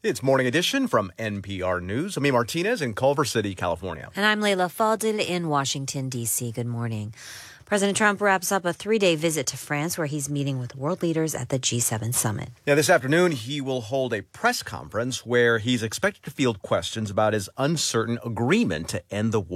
It's Morning Edition from NPR News. I'm Martinez in Culver City, California. And I'm Leila Fadel in Washington, D.C. Good morning. President Trump wraps up a 3-day visit to France where he's meeting with world leaders at the G7 summit. Now, this afternoon, he will hold a press conference where he's expected to field questions about his uncertain agreement to end the war